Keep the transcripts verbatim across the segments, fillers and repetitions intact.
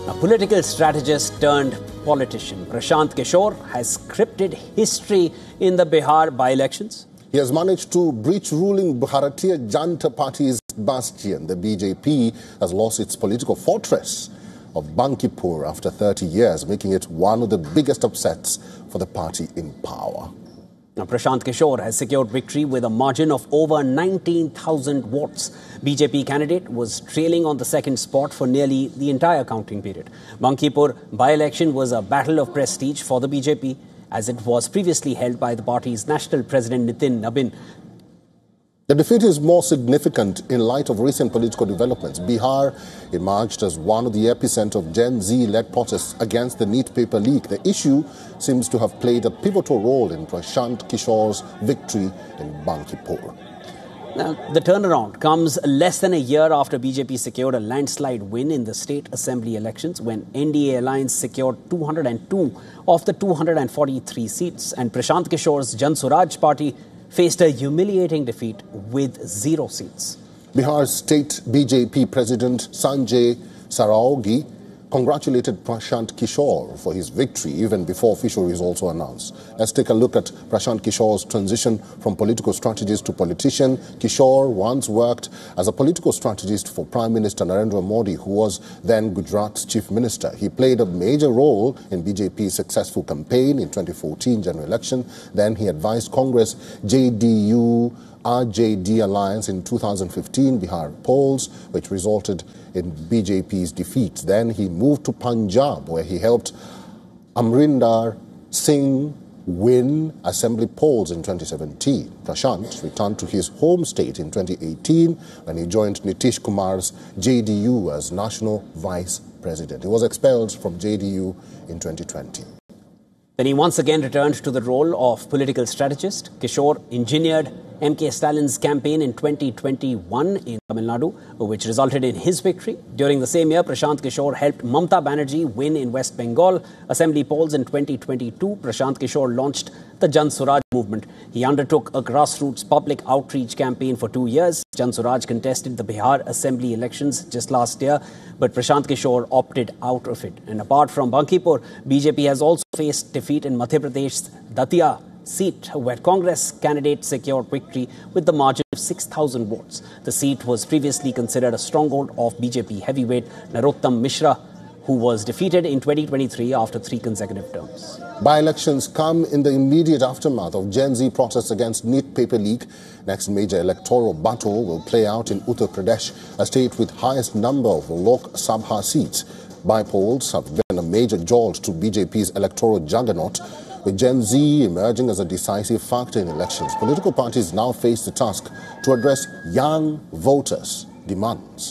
A political strategist turned politician, Prashant Kishore, has scripted history in the Bihar by-elections. He has managed to breach ruling Bharatiya Janata Party's bastion. The B J P has lost its political fortress of Bankipur after thirty years, making it one of the biggest upsets for the party in power. Now, Prashant Kishore has secured victory with a margin of over nineteen thousand votes. B J P candidate was trailing on the second spot for nearly the entire counting period. Bankipur by-election was a battle of prestige for the B J P, as it was previously held by the party's national president Nitin Nabin. The defeat is more significant in light of recent political developments. Bihar emerged as one of the epicenter of Gen Z-led protests against the NEET paper leak. The issue seems to have played a pivotal role in Prashant Kishore's victory in Bankipur. Now, the turnaround comes less than a year after B J P secured a landslide win in the state assembly elections, when N D A alliance secured two hundred two of the two hundred forty-three seats, and Prashant Kishore's Jan Swaraj party faced a humiliating defeat with zero seats. Bihar's state B J P president Sanjay Saraogi congratulated Prashant Kishore for his victory even before official results were announced. Let's take a look at Prashant Kishore's transition from political strategist to politician. Kishore once worked as a political strategist for Prime Minister Narendra Modi, who was then Gujarat's chief minister. He played a major role in B J P's successful campaign in twenty fourteen general election. Then he advised Congress J D U R J D alliance in two thousand fifteen Bihar polls, which resulted in B J P's defeat. Then he moved to Punjab, where he helped Amrinder Singh win assembly polls in twenty seventeen. Prashant returned to his home state in twenty eighteen when he joined Nitish Kumar's J D U as national vice president. He was expelled from J D U in twenty twenty. Then he once again returned to the role of political strategist. Kishore engineered M K Stalin's campaign in twenty twenty-one in Tamil Nadu, which resulted in his victory. During the same year, Prashant Kishore helped Mamata Banerjee win in West Bengal assembly polls in twenty twenty-two. Prashant Kishore launched the Jan Swaraj movement. He undertook a grassroots public outreach campaign for two years. Jan Swaraj contested the Bihar assembly elections just last year, but Prashant Kishore opted out of it. And apart from Bankipur, B J P has also faced defeat in Madhya Pradesh's Datia seat, where Congress candidate secured victory with the margin of six thousand votes. The seat was previously considered a stronghold of B J P heavyweight Narottam Mishra, who was defeated in twenty twenty-three after three consecutive terms. By-elections come in the immediate aftermath of Gen Z protests against NEET paper leak. Next major electoral battle will play out in Uttar Pradesh, a state with highest number of Lok Sabha seats. By-polls have been a major jolt to B J P's electoral juggernaut, with Gen Z emerging as a decisive factor in elections. Political parties now face the task to address young voters' demands.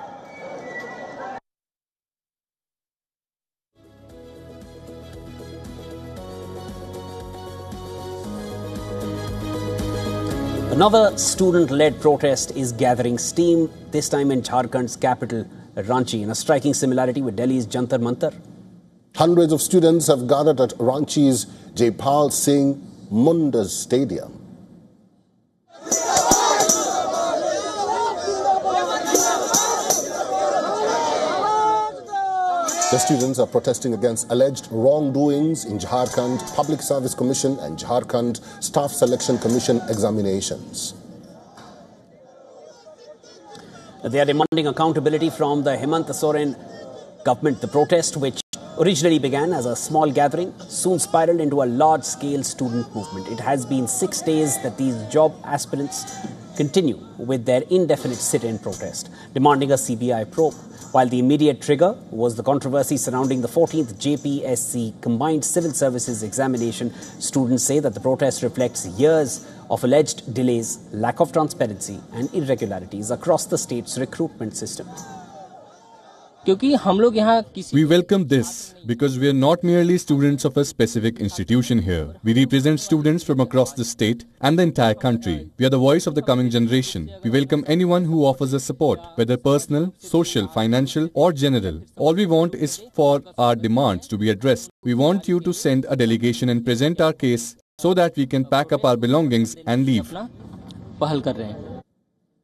Another student-led protest is gathering steam, this time in Jharkhand's capital, Ranchi, in a striking similarity with Delhi's Jantar Mantar. Hundreds of students have gathered at Ranchi's Jaipal Singh Mundas Stadium. The students are protesting against alleged wrongdoings in Jharkhand Public Service Commission and Jharkhand Staff Selection Commission examinations. They are demanding accountability from the Hemant Soren government. The protest, which originally began as a small gathering, soon spiraled into a large-scale student movement. It has been six days that these job aspirants continue with their indefinite sit-in protest, demanding a C B I probe. While the immediate trigger was the controversy surrounding the fourteenth J P S C Combined Civil Services examination, students say that the protest reflects years of alleged delays, lack of transparency and irregularities across the state's recruitment system. We welcome this because we are not merely students of a specific institution here. We represent students from across the state and the entire country. We are the voice of the coming generation. We welcome anyone who offers us support, whether personal, social, financial or general. All we want is for our demands to be addressed. We want you to send a delegation and present our case so that we can pack up our belongings and leave.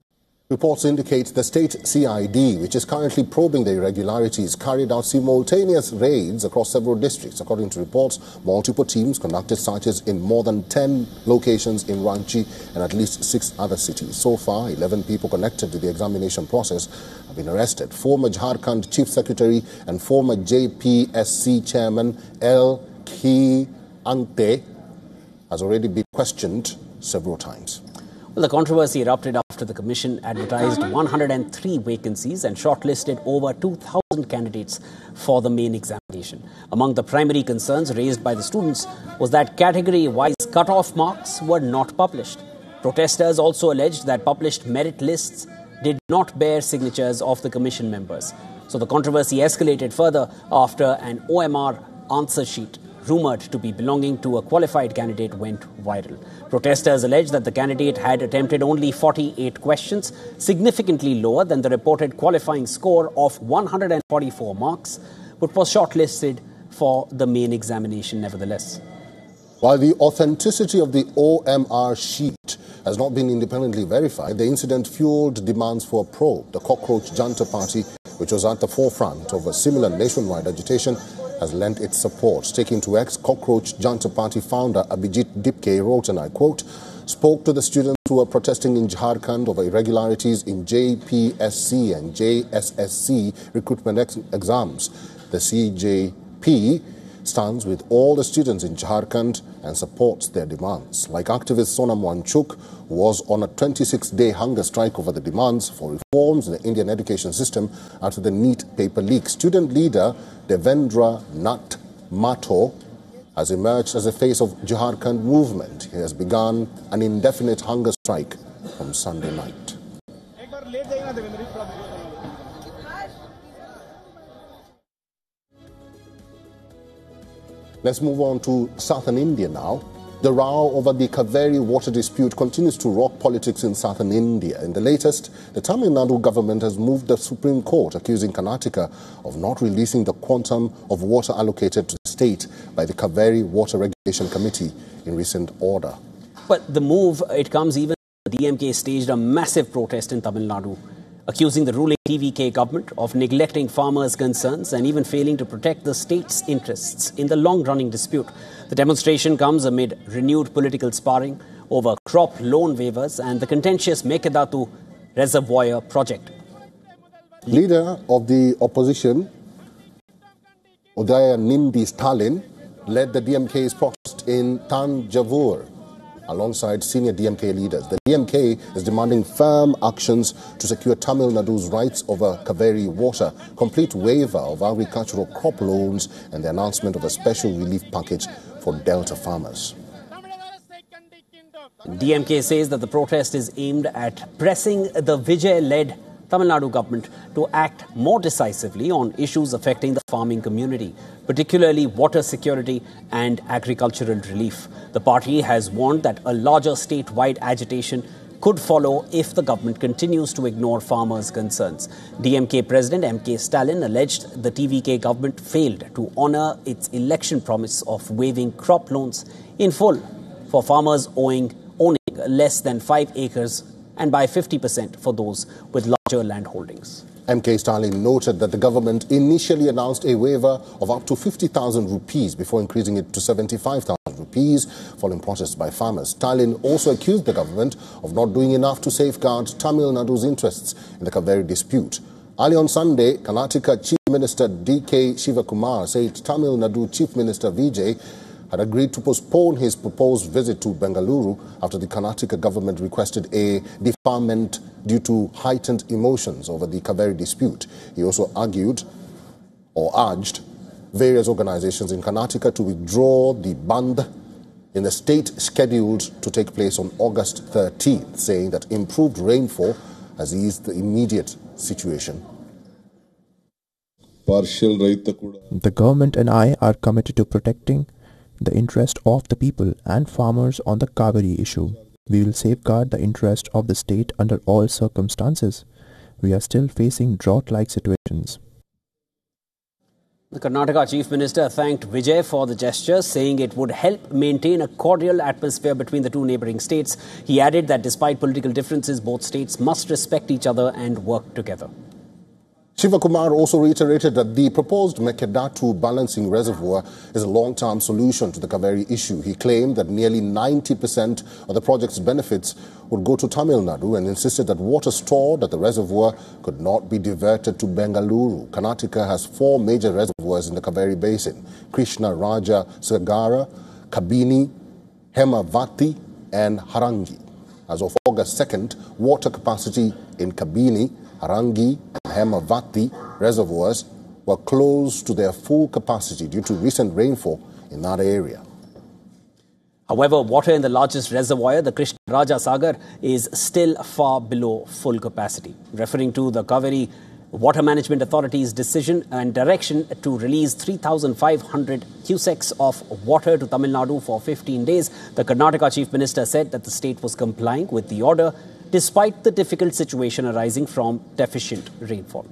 Reports indicate the state C I D, which is currently probing the irregularities, carried out simultaneous raids across several districts. According to reports, multiple teams conducted searches in more than ten locations in Ranchi and at least six other cities. So far, eleven people connected to the examination process have been arrested. Former Jharkhand Chief Secretary and former J P S C Chairman L. K. Ante has already been questioned several times. Well, the controversy erupted after the Commission advertised one hundred three vacancies and shortlisted over two thousand candidates for the main examination. Among the primary concerns raised by the students was that category-wise cut-off marks were not published. Protesters also alleged that published merit lists did not bear signatures of the Commission members. So the controversy escalated further after an O M R answer sheet rumoured to be belonging to a qualified candidate went viral. Protesters alleged that the candidate had attempted only forty-eight questions, significantly lower than the reported qualifying score of one hundred forty-four marks, but was shortlisted for the main examination nevertheless. While the authenticity of the O M R sheet has not been independently verified, the incident fueled demands for a probe. The Cockroach Janta Party, which was at the forefront of a similar nationwide agitation, has lent its support. Taking to X, Cockroach Janta Party founder Abhijit Dipke wrote, and I quote, spoke to the students who were protesting in Jharkhand over irregularities in J P S C and J S S C recruitment ex exams. The C J P stands with all the students in Jharkhand and supports their demands. Like activist Sonam Wanchuk, who was on a twenty-six day hunger strike over the demands for reforms in the Indian education system after the NEET paper leak. Student leader Devendra Nath Mato has emerged as the face of Jharkhand movement. He has begun an indefinite hunger strike from Sunday night. Let's move on to southern India now. The row over the Kaveri water dispute continues to rock politics in southern India. In the latest, the Tamil Nadu government has moved the Supreme Court, accusing Karnataka of not releasing the quantum of water allocated to the state by the Kaveri Water Regulation Committee in recent order. But the move, it comes even as the D M K staged a massive protest in Tamil Nadu, accusing the ruling T V K government of neglecting farmers' concerns and even failing to protect the state's interests in the long-running dispute. The demonstration comes amid renewed political sparring over crop loan waivers and the contentious Mekedatu Reservoir project. Leader of the opposition, Udayanindi Stalin, led the D M K's protest in Tanjavur alongside senior D M K leaders. The D M K is demanding firm actions to secure Tamil Nadu's rights over Kaveri water, complete waiver of agricultural crop loans and the announcement of a special relief package for Delta farmers. D M K says that the protest is aimed at pressing the Vijay-led Tamil Nadu government to act more decisively on issues affecting the farming community, particularly water security and agricultural relief. The party has warned that a larger statewide agitation could follow if the government continues to ignore farmers' concerns. D M K President M K Stalin alleged the T V K government failed to honour its election promise of waiving crop loans in full for farmers owing, owning less than five acres and by fifty percent for those with larger land holdings. M K Stalin noted that the government initially announced a waiver of up to fifty thousand rupees before increasing it to seventy-five thousand rupees following protests by farmers. Stalin also accused the government of not doing enough to safeguard Tamil Nadu's interests in the Kaveri dispute. Early on Sunday, Karnataka Chief Minister D K Shivakumar said Tamil Nadu Chief Minister Vijay had agreed to postpone his proposed visit to Bengaluru after the Karnataka government requested a deferment due to heightened emotions over the Kaveri dispute. He also argued or urged various organizations in Karnataka to withdraw the bandh in the state scheduled to take place on August thirteenth, saying that improved rainfall has eased the immediate situation. The government and I are committed to protecting the interest of the people and farmers on the Kaveri issue. We will safeguard the interest of the state under all circumstances. We are still facing drought-like situations. The Karnataka Chief Minister thanked Vijay for the gesture, saying it would help maintain a cordial atmosphere between the two neighbouring states. He added that despite political differences, both states must respect each other and work together. Shivakumar also reiterated that the proposed Mekedatu balancing reservoir is a long-term solution to the Kaveri issue. He claimed that nearly ninety percent of the project's benefits would go to Tamil Nadu and insisted that water stored at the reservoir could not be diverted to Bengaluru. Karnataka has four major reservoirs in the Kaveri basin: Krishna Raja Sagara, Kabini, Hemavati and Harangi. As of August second, water capacity in Kabini, Harangi and Hemavati reservoirs were close to their full capacity due to recent rainfall in that area. However, water in the largest reservoir, the Krishna Raja Sagar, is still far below full capacity. Referring to the Kaveri Water Management Authority's decision and direction to release three thousand five hundred cusecs of water to Tamil Nadu for fifteen days, the Karnataka Chief Minister said that the state was complying with the order despite the difficult situation arising from deficient rainfall.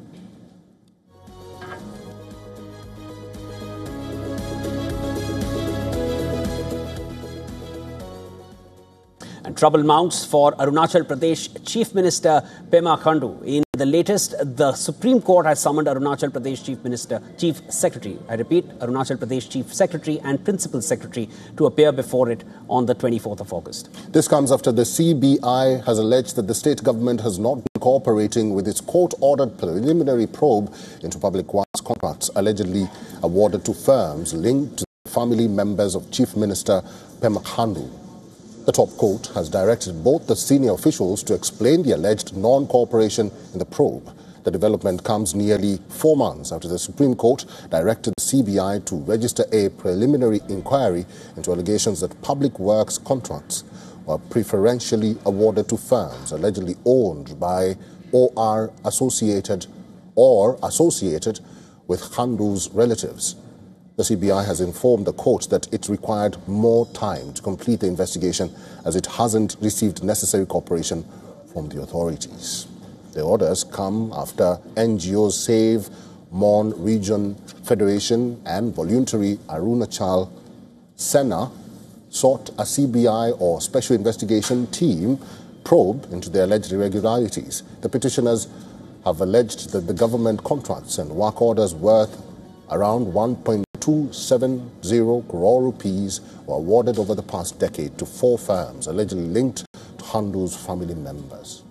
And trouble mounts for Arunachal Pradesh Chief Minister Pema Khandu. In the latest, the Supreme Court has summoned Arunachal Pradesh Chief Minister, Chief Secretary, I repeat, Arunachal Pradesh Chief Secretary and Principal Secretary to appear before it on the twenty-fourth of August. This comes after the C B I has alleged that the state government has not been cooperating with its court-ordered preliminary probe into public works contracts allegedly awarded to firms linked to family members of Chief Minister Pema Khandu. The top court has directed both the senior officials to explain the alleged non-cooperation in the probe. The development comes nearly four months after the Supreme Court directed the C B I to register a preliminary inquiry into allegations that public works contracts were preferentially awarded to firms allegedly owned by or are associated or associated with Khandu's relatives. The C B I has informed the court that it required more time to complete the investigation as it hasn't received necessary cooperation from the authorities. The orders come after N G Os Save Mon Region Federation and Voluntary Arunachal Sena sought a C B I or Special Investigation Team probe into the alleged irregularities. The petitioners have alleged that the government contracts and work orders worth around one point two seven zero crore rupees were awarded over the past decade to four firms allegedly linked to Khandu's family members.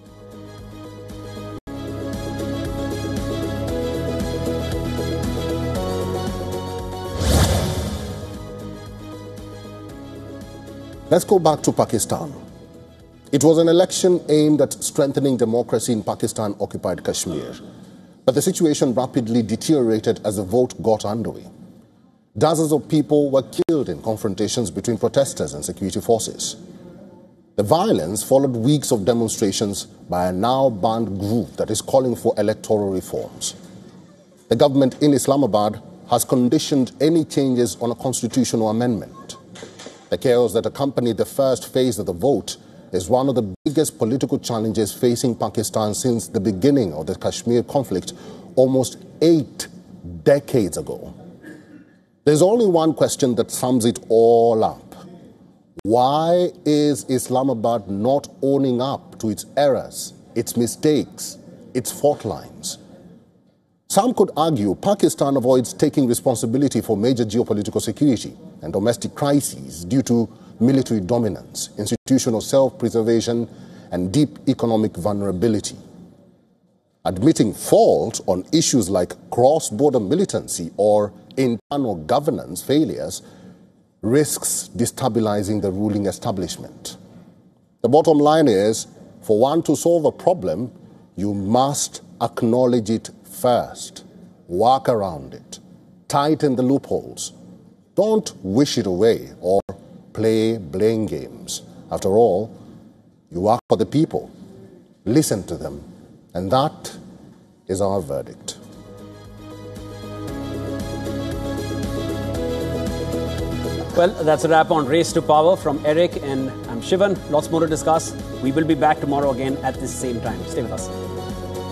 Let's go back to Pakistan. It was an election aimed at strengthening democracy in Pakistan-occupied Kashmir. But the situation rapidly deteriorated as the vote got underway. Dozens of people were killed in confrontations between protesters and security forces. The violence followed weeks of demonstrations by a now banned group that is calling for electoral reforms. The government in Islamabad has conditioned any changes on a constitutional amendment. The chaos that accompanied the first phase of the vote is one of the biggest political challenges facing Pakistan since the beginning of the Kashmir conflict almost eight decades ago. There's only one question that sums it all up. Why is Islamabad not owning up to its errors, its mistakes, its fault lines? Some could argue Pakistan avoids taking responsibility for major geopolitical security and domestic crises due to military dominance, institutional self-preservation, and deep economic vulnerability. Admitting fault on issues like cross-border militancy or internal governance failures risks destabilizing the ruling establishment. The bottom line is, for one to solve a problem, you must acknowledge it first, work around it, tighten the loopholes. Don't wish it away or play blame games. After all, you work for the people, listen to them, and that is our verdict. Well, that's a wrap on Race to Power from Eric, and I'm Shivan. Lots more to discuss. We will be back tomorrow again at this same time. Stay with us.